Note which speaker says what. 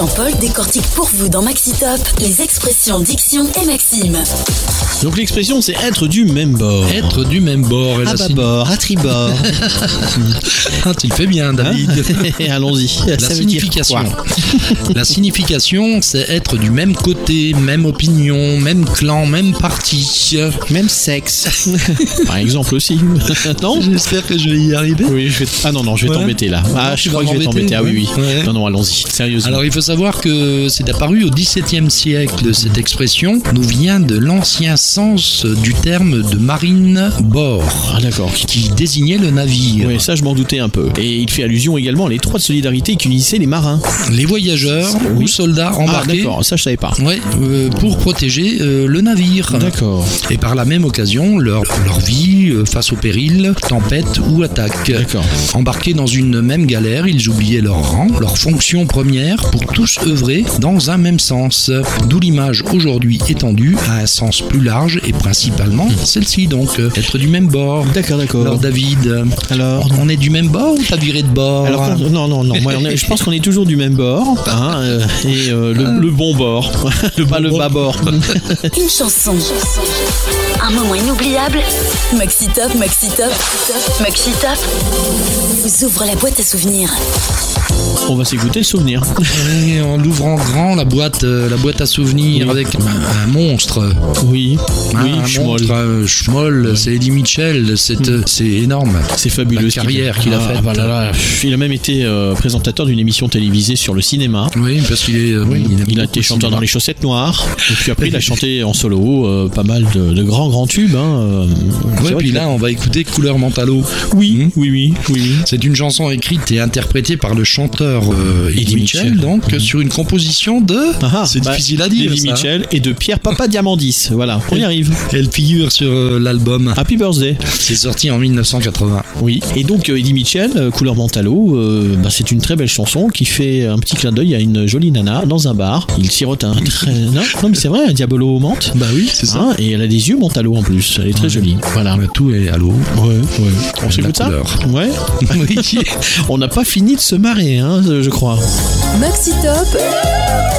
Speaker 1: Jean-Paul décortique pour vous dans Maxi Top les expressions diction et Maxime.
Speaker 2: Donc l'expression c'est être du même bord.
Speaker 3: Être du même bord.
Speaker 2: À bâbord, à tribord.
Speaker 3: Ah, tu le fais bien, David.
Speaker 2: Allons-y.
Speaker 3: La signification. La signification, c'est être du même côté, même opinion, même clan, même parti.
Speaker 2: Même sexe. Par exemple aussi. Non ?
Speaker 3: J'espère que je vais y arriver.
Speaker 2: Oui, je vais t'embêter là. Ah, je crois que je vais t'embêter. Ah oui.
Speaker 3: Ouais.
Speaker 2: Non, allons-y. Sérieusement.
Speaker 3: Alors, il faut savoir que c'est apparu au XVIIe siècle. Cette expression nous vient de l'ancien sens du terme de marine bord.
Speaker 2: Ah d'accord.
Speaker 3: Qui désignait le navire.
Speaker 2: Oui, ça je m'en doutais un peu. Et il fait allusion également à l'étroite solidarité qu'unissaient les marins.
Speaker 3: Les voyageurs ou soldats embarqués.
Speaker 2: Ah d'accord, ça je savais pas.
Speaker 3: Ouais, pour protéger le navire.
Speaker 2: D'accord.
Speaker 3: Et par la même occasion, leur vie face au péril, tempête ou attaque.
Speaker 2: D'accord.
Speaker 3: Embarqués dans une même galère, ils oubliaient leur rang, leur fonction première pour tous œuvrer dans un même sens. D'où l'image aujourd'hui étendue à un sens plus large et principalement celle-ci, donc être du même bord.
Speaker 2: D'accord.
Speaker 3: Alors David, on est du même bord ou t'as viré de bord?
Speaker 2: Alors non. Moi, je pense qu'on est toujours du même bord. Le bon bord. Le bas bord.
Speaker 1: Une chanson. Un moment inoubliable. Maxi Top vous ouvre la boîte à souvenirs.
Speaker 2: On va s'écouter le souvenir.
Speaker 3: Et en l'ouvrant grand, la boîte à souvenirs avec un monstre.
Speaker 2: Oui,
Speaker 3: Schmoll. Schmoll, c'est Eddie Mitchell, c'est énorme.
Speaker 2: C'est fabuleux.
Speaker 3: La carrière qu'il a faite.
Speaker 2: Il a même été présentateur d'une émission télévisée sur le cinéma.
Speaker 3: Oui, parce qu'il est.
Speaker 2: Il a été chanteur dans Les Chaussettes Noires. Et puis après, il a chanté en solo pas mal de grands tubes.
Speaker 3: Puis là, on va écouter Couleur Mentalo.
Speaker 2: Oui.
Speaker 3: C'est une chanson écrite et interprétée par le chanteur Eddie Mitchell, donc sur une composition de. C'est difficile à dire.
Speaker 2: Eddie Mitchell et de Pierre Papadiamandis. Voilà, on y arrive.
Speaker 3: Elle figure sur l'album
Speaker 2: Happy Birthday.
Speaker 3: C'est sorti en 1980.
Speaker 2: Oui. Et donc Eddie Mitchell, Couleur Mentalo, c'est une très belle chanson qui fait un petit clin d'œil à une jolie nana dans un bar. Il sirote un très. Non, mais c'est vrai, un Diabolo menthe.
Speaker 3: Bah oui, c'est ça.
Speaker 2: Et elle a des yeux mentalo en plus. Elle est très jolie. Voilà.
Speaker 3: Tout est à l'eau.
Speaker 2: Ouais. On s'écoute ça ? Ouais. On n'a pas fini de se marrer, je crois.
Speaker 1: Maxi Top.